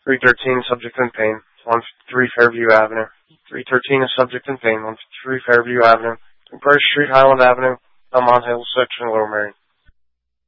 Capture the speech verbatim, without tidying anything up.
three thirteen, subject in pain, one fifty-three Fairview Avenue. three thirteen is subject in pain, one fifty-three Fairview Avenue. Brush Street, Highland Avenue, Belmont Hills, section Lower Merion.